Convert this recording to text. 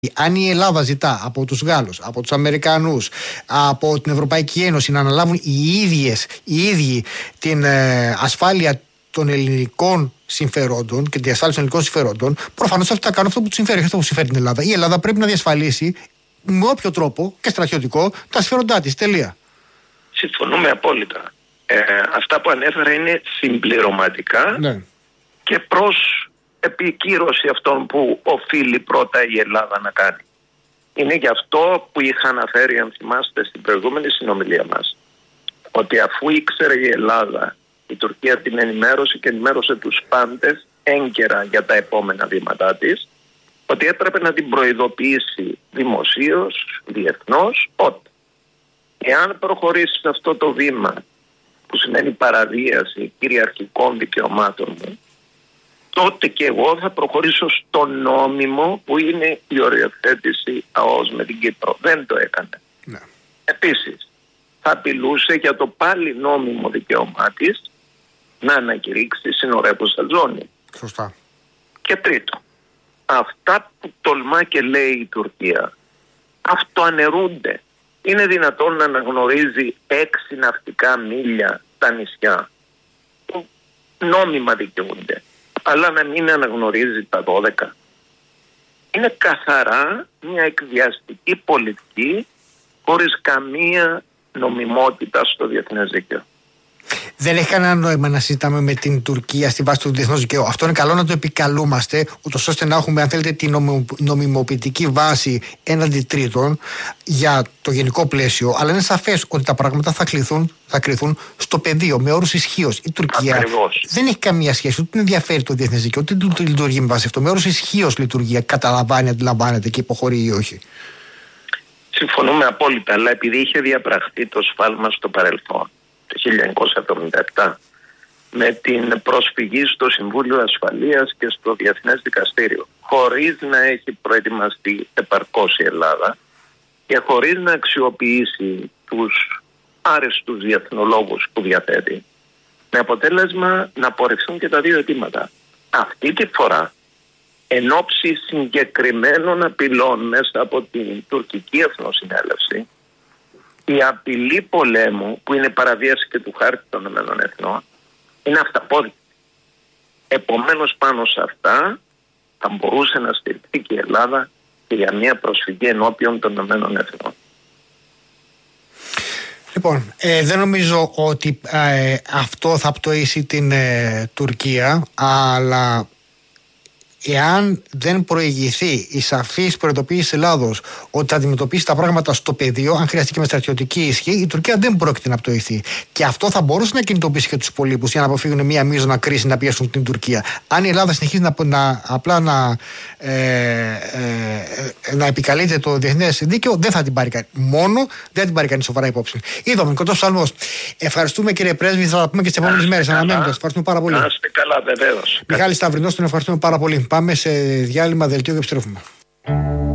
Αν η Ελλάδα ζητά από τους Γάλλους, από τους Αμερικανούς, από την Ευρωπαϊκή Ένωση να αναλάβουν οι ίδιοι την ασφάλεια των ελληνικών συμφερόντων και τη διασφάλιση των ελληνικών συμφερόντων, προφανώς αυτοί θα κάνουν αυτό που τους συμφέρει, αυτό που συμφέρει την Ελλάδα. Η Ελλάδα πρέπει να διασφαλίσει με όποιο τρόπο και στρατιωτικό τα συμφέροντά της. Τελεία. Συμφωνούμε απόλυτα. Αυτά που ανέφερα είναι συμπληρωματικά, ναι, και προς επικύρωση αυτών που οφείλει πρώτα η Ελλάδα να κάνει. Είναι γι' αυτό που είχα αναφέρει, αν θυμάστε, στην προηγούμενη συνομιλία μας, ότι αφού ήξερε η Ελλάδα, η Τουρκία την ενημέρωσε και ενημέρωσε τους πάντες έγκαιρα για τα επόμενα βήματά της, ότι έπρεπε να την προειδοποιήσει δημοσίως, διεθνώς, ότι εάν προχωρήσει σε αυτό το βήμα που σημαίνει παραβίαση κυριαρχικών δικαιωμάτων μου, τότε και εγώ θα προχωρήσω στο νόμιμο που είναι η οριοθέτηση ΑΟΣ με την Κύπρο. Δεν το έκανε. Ναι. Επίσης, θα απειλούσε για το πάλι νόμιμο δικαίωμά της να ανακηρύξει συνορεύουσα ζώνη. Σωστά. Και τρίτο, αυτά που τολμά και λέει η Τουρκία αυτοαναιρούνται. Είναι δυνατόν να αναγνωρίζει 6 ναυτικά μίλια τα νησιά που νόμιμα δικαιούνται, αλλά να μην αναγνωρίζει τα 12. Είναι καθαρά μια εκβιαστική πολιτική χωρίς καμία νομιμότητα στο διεθνές δίκαιο. Δεν έχει κανένα νόημα να συζητάμε με την Τουρκία στη βάση του διεθνούς δικαίου. Αυτό είναι καλό να το επικαλούμαστε, ούτως ώστε να έχουμε, αν θέλετε, την νομιμοποιητική βάση έναντι τρίτων για το γενικό πλαίσιο. Αλλά είναι σαφές ότι τα πράγματα θα κρυθούν στο πεδίο, με όρους ισχύως. Η Τουρκία ακριβώς δεν έχει καμία σχέση, ούτε την ενδιαφέρει το διεθνές δίκαιο, ούτε λειτουργεί με βάση αυτό. Με όρους ισχύως λειτουργία, καταλαμβάνει, αντιλαμβάνεται και υποχωρεί ή όχι. Συμφωνούμε απόλυτα, αλλά επειδή είχε διαπραχθεί το σφάλμα στο παρελθόν, το 1977, με την προσφυγή στο Συμβούλιο Ασφαλείας και στο Διεθνές Δικαστήριο, χωρίς να έχει προετοιμαστεί επαρκώς η Ελλάδα και χωρίς να αξιοποιήσει τους άρεστους διεθνολόγους που διαθέτει, με αποτέλεσμα να απορριφθούν και τα δύο αιτήματα. Αυτή τη φορά, εν ώψη συγκεκριμένων απειλών μέσα από την τουρκική εθνοσυνέλευση, η απειλή πολέμου, που είναι παραβίαση και του χάρτη των ΗΕ, είναι αυταπόδεικτη. Επομένως, πάνω σε αυτά θα μπορούσε να στηριχθεί και η Ελλάδα και για μια προσφυγή ενώπιον των ΗΕ. Λοιπόν, δεν νομίζω ότι αυτό θα πτωίσει την Τουρκία, αλλά εάν δεν προηγηθεί η σαφής προειδοποίηση της Ελλάδος ότι θα αντιμετωπίσει τα πράγματα στο πεδίο, αν χρειαστεί και με στρατιωτική ισχύ, η Τουρκία δεν πρόκειται να πτωηθεί. Και αυτό θα μπορούσε να κινητοποιήσει και τους υπολείπους για να αποφύγουν μια μείζωνα κρίση να πιέσουν την Τουρκία. Αν η Ελλάδα συνεχίζει απλά να επικαλείται το διεθνές δίκαιο, δεν θα την πάρει κανεί. Δεν την πάρει κανεί σοβαρά υπόψη. Είδαμε, κοντός ψαλμός. Ευχαριστούμε, κύριε Πρέσβη, θα τα πούμε και τις επόμενες μέρες. Αναμένοντας. Ευχαριστούμε πάρα πολύ. Να είστε καλά, βεβαίως. Μιχάλης Σταυρινός, τον ευχαριστούμε πάρα πολύ. Πάμε σε διάλειμμα, δελτίο και επιστρέφουμε.